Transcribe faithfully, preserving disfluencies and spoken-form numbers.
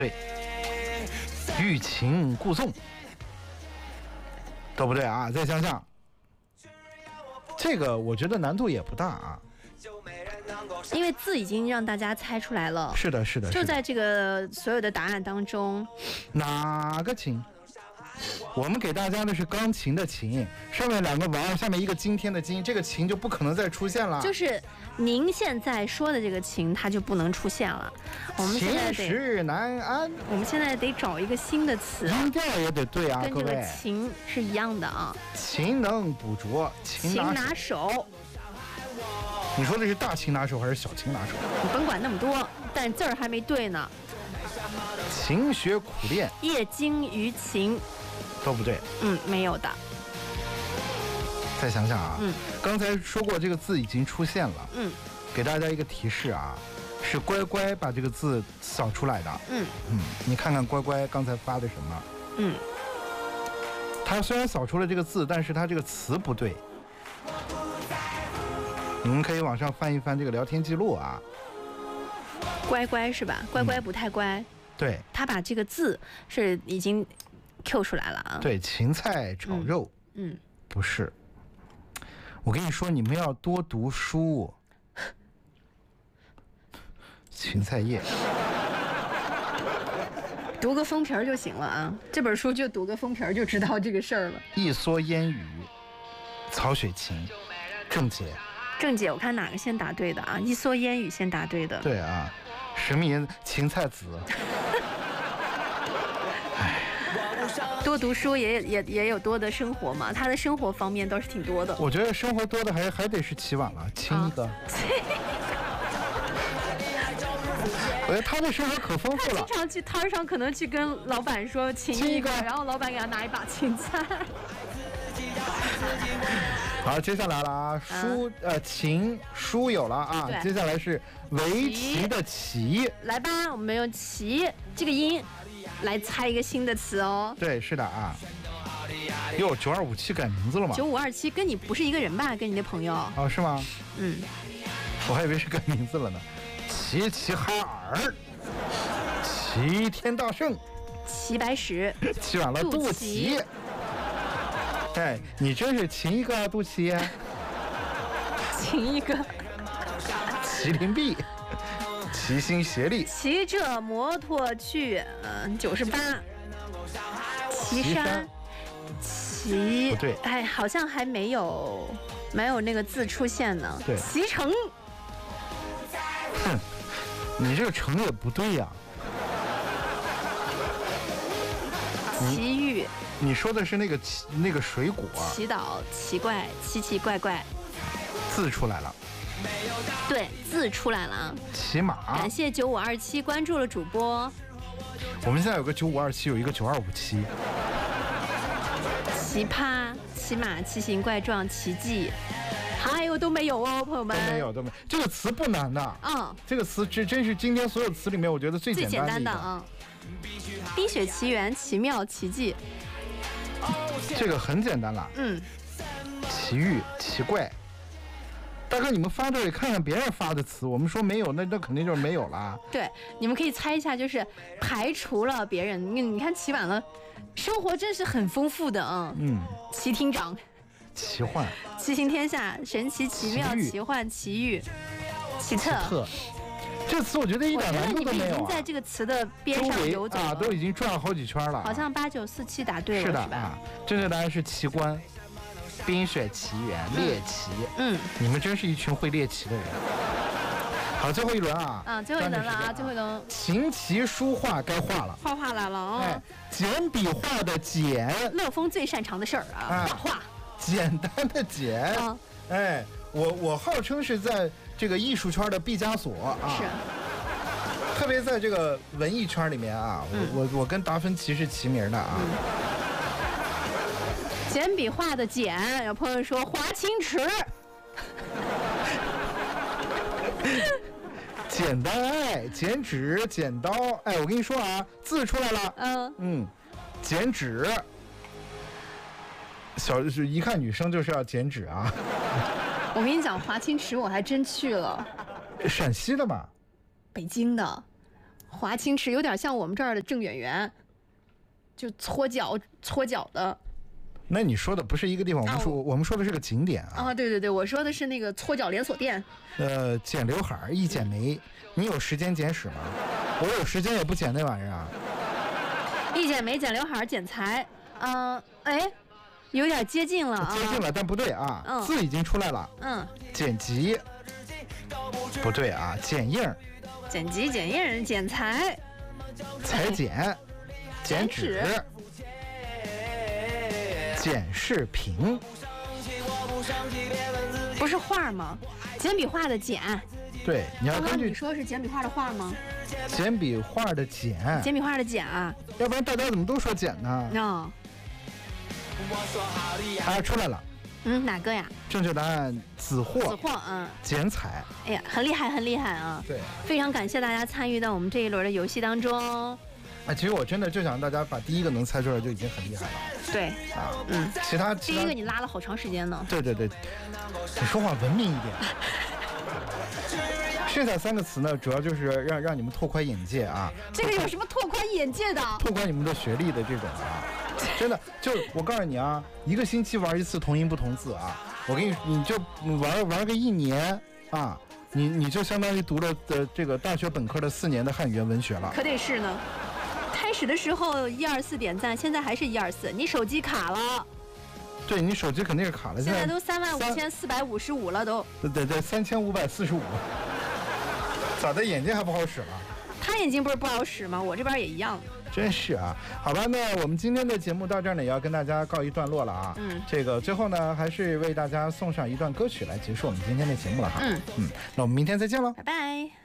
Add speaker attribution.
Speaker 1: 对，欲擒故纵，对不对啊？再想想，这个我觉得难度也不大啊。
Speaker 2: 因为字已经让大家猜出来了。
Speaker 1: 是的，是的，
Speaker 2: 就在这个所有的答案当中，
Speaker 1: 哪个琴？我们给大家的是钢琴的琴，上面两个王，下面一个今天的今，这个琴就不可能再出现了。
Speaker 2: 就是您现在说的这个琴，它就不能出现了。我们现在
Speaker 1: 得秦时难安，
Speaker 2: 我们现在得找一个新的词，
Speaker 1: 音调也得对啊，
Speaker 2: 跟这个琴是一样的啊。
Speaker 1: 勤能补拙，勤
Speaker 2: 拿手。拿手
Speaker 1: 你说的是大琴拿手还是小琴拿手？
Speaker 2: 你甭管那么多，但字儿还没对呢。
Speaker 1: 勤学苦练，
Speaker 2: 业精于勤，
Speaker 1: 都不对。
Speaker 2: 嗯，没有的。
Speaker 1: 再想想啊，
Speaker 2: 嗯，
Speaker 1: 刚才说过这个字已经出现了，
Speaker 2: 嗯，
Speaker 1: 给大家一个提示啊，是乖乖把这个字扫出来的，
Speaker 2: 嗯
Speaker 1: 嗯，你看看乖乖刚才发的什么，
Speaker 2: 嗯，
Speaker 1: 他虽然扫出了这个字，但是他这个词不对。你们可以往上翻一翻这个聊天记录啊。
Speaker 2: 乖乖是吧？乖乖不太乖。嗯、
Speaker 1: 对。
Speaker 2: 他把这个字是已经 Q 出来了啊。
Speaker 1: 对，芹菜炒肉。
Speaker 2: 嗯。嗯
Speaker 1: 不是。我跟你说，你们要多读书。芹菜叶。
Speaker 2: 读个封皮儿就行了啊！这本书就读个封皮儿就知道这个事儿了。
Speaker 1: 一蓑烟雨，曹雪芹，郑解。
Speaker 2: 郑姐，我看哪个先答对的啊？一蓑烟雨先答对的。
Speaker 1: 对啊，什么颜芹菜籽。
Speaker 2: 多读书也也也有多的生活嘛，他的生活方面倒是挺多的。
Speaker 1: 我觉得生活多的还还得是齐婉了，亲一个。啊、我觉得他的生活可丰富了。
Speaker 2: 他经常去摊上，可能去跟老板说请一个，然后老板给他拿一把芹菜。
Speaker 1: 好，接下来了啊，书、啊、呃琴书有了啊，接下来是围棋的棋。
Speaker 2: 来吧，我们用棋这个音来猜一个新的词哦。
Speaker 1: 对，是的啊。哟，九二五七改名字了吗？
Speaker 2: 九五二七跟你不是一个人吧？跟你的朋友？
Speaker 1: 哦，是吗？
Speaker 2: 嗯，
Speaker 1: 我还以为是改名字了呢。齐齐哈尔，齐天大圣，
Speaker 2: 齐白石，
Speaker 1: 齐完了肚脐。哎，你真是秦一个啊，肚脐。
Speaker 2: 秦一个。
Speaker 1: 麒麟臂，齐心协力，
Speaker 2: 骑着摩托去，嗯，九十八。岐山，岐
Speaker 1: 不对，
Speaker 2: 哎，好像还没有没有那个字出现呢。
Speaker 1: 对，
Speaker 2: 脐橙。
Speaker 1: 哼，你这个橙也不对呀、
Speaker 2: 啊。奇遇。
Speaker 1: 你说的是那个那个水果、啊，
Speaker 2: 祈祷奇怪奇奇怪怪，
Speaker 1: 字出来了，
Speaker 2: 对，字出来了。
Speaker 1: 骑马，
Speaker 2: 感谢九五二七关注了主播。
Speaker 1: 我们现在有个九五二七，有一个九二五七。
Speaker 2: 奇葩、骑马、奇形怪状、奇迹，还有都没有哦，朋友们。
Speaker 1: 都没有，都没有。这个词不难的，
Speaker 2: 嗯，
Speaker 1: 这个词真真是今天所有词里面我觉得最简单的。
Speaker 2: 最简单的啊，《冰雪奇缘》奇妙奇迹。
Speaker 1: 这个很简单了，
Speaker 2: 嗯，
Speaker 1: 奇遇奇怪。大哥，你们发这里看看别人发的词，我们说没有，那那肯定就是没有了。
Speaker 2: 对，你们可以猜一下，就是排除了别人。你你看齐婉了，生活真是很丰富的啊。
Speaker 1: 嗯，
Speaker 2: 齐厅长，
Speaker 1: 奇幻，
Speaker 2: 奇行天下，神奇奇妙，奇幻奇遇，奇特。
Speaker 1: 奇特这个词我觉得一点难度都没有、啊、
Speaker 2: 我觉得你们已经在这个词的边上游走了
Speaker 1: 啊，都已经转了好几圈了。
Speaker 2: 好像八九四七答对了，
Speaker 1: 是的
Speaker 2: 是吧？
Speaker 1: 啊，正确答案是奇观，《冰雪奇缘》猎奇。
Speaker 2: 嗯，
Speaker 1: 你们真是一群会猎奇的人。好，最后一轮啊！
Speaker 2: 啊，最后一轮了啊，最后一轮。
Speaker 1: 琴棋书画该画了，
Speaker 2: 画画来了啊、哦！
Speaker 1: 哎，简笔画的简，
Speaker 2: 乐风最擅长的事儿啊，画画。
Speaker 1: 简单的简，
Speaker 2: 啊、
Speaker 1: 哎，我我号称是在这个艺术圈的毕加索啊，
Speaker 2: 是，
Speaker 1: 特别在这个文艺圈里面啊，
Speaker 2: 嗯、
Speaker 1: 我我我跟达芬奇是齐名的啊。
Speaker 2: 嗯、简笔画的简，有朋友说华清池。
Speaker 1: 简单爱，剪纸，剪刀，哎，我跟你说啊，字出来了，
Speaker 2: 嗯
Speaker 1: 嗯，剪纸。小是一看女生就是要剪纸啊！
Speaker 2: 我跟你讲，华清池我还真去了，
Speaker 1: 陕西的嘛，
Speaker 2: 北京的华清池有点像我们这儿的郑圆圆，就搓脚搓脚的。
Speaker 1: 那你说的不是一个地方，我们说、哦、我们说的是个景点啊。
Speaker 2: 啊，对对对，我说的是那个搓脚连锁店。
Speaker 1: 呃，剪刘海儿，一剪没，你有时间剪屎吗？我有时间也不剪那玩意儿啊。
Speaker 2: 一剪没，剪刘海儿，剪裁，嗯、呃，哎，有点接近了啊。
Speaker 1: 接近了，但不对啊，嗯、字已经出来了。
Speaker 2: 嗯。
Speaker 1: 剪辑，不对啊，剪映。
Speaker 2: 剪辑、剪映、剪裁。
Speaker 1: 裁剪，剪纸。剪视频，
Speaker 2: 不是画吗？简笔画的简。
Speaker 1: 对，你要根据
Speaker 2: 你说是简笔画的画吗？
Speaker 1: 简笔画的简。
Speaker 2: 简笔画的简啊，
Speaker 1: 要不然大家怎么都说简呢？
Speaker 2: 哦。
Speaker 1: 啊，出来了。
Speaker 2: 嗯，哪个呀？
Speaker 1: 正确答案子货。
Speaker 2: 子货，嗯。
Speaker 1: 剪彩。
Speaker 2: 哎呀，很厉害，很厉害啊！
Speaker 1: 对，
Speaker 2: 非常感谢大家参与到我们这一轮的游戏当中。
Speaker 1: 哎，其实我真的就想让大家把第一个能猜出来就已经很厉害了。
Speaker 2: 对，
Speaker 1: 啊，
Speaker 2: 嗯，
Speaker 1: 其他
Speaker 2: 第一个你拉了好长时间呢。
Speaker 1: 对对对，你说话文明一点。剩下三个词呢，主要就是让让你们拓宽眼界啊。
Speaker 2: 这个有什么拓宽眼界的？
Speaker 1: 拓宽你们的学历的这种啊，真的，就我告诉你啊，一个星期玩一次同音不同字啊，我给你，你就玩玩个一年啊。你你就相当于读了的这个大学本科的四年的汉语言文学了。
Speaker 2: 可得是呢。开始的时候一二四点赞，现在还是一二四，你手机卡了。
Speaker 1: 对，你手机肯定是卡了。
Speaker 2: 现在都三万五千四百五十五了都。
Speaker 1: 对对对，三千五百四十五。咋的，眼睛还不好使了？
Speaker 2: 他眼睛不是不好使吗？我这边也一样。
Speaker 1: 真是啊，好吧，那我们今天的节目到这儿呢，也要跟大家告一段落了啊。
Speaker 2: 嗯，
Speaker 1: 这个最后呢，还是为大家送上一段歌曲来结束我们今天的节目了哈。
Speaker 2: 嗯
Speaker 1: 嗯，那我们明天再见喽，
Speaker 2: 拜拜。